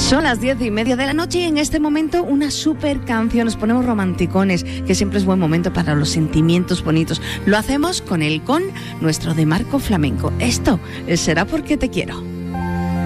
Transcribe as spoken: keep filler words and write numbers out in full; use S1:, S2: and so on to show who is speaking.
S1: Son las diez y media de la noche y en este momento una super canción. Nos ponemos romanticones, que siempre es buen momento para los sentimientos bonitos. Lo hacemos con el con nuestro de Marco Flamenco. Esto será porque te quiero.